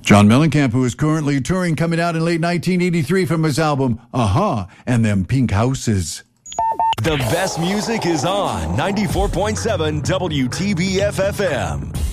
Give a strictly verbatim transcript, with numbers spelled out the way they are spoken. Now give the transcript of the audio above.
John Mellencamp, who is currently touring, coming out in late nineteen eighty-three from his album, Aha, and Them Pink Houses. The best music is on ninety-four point seven W T B F F M.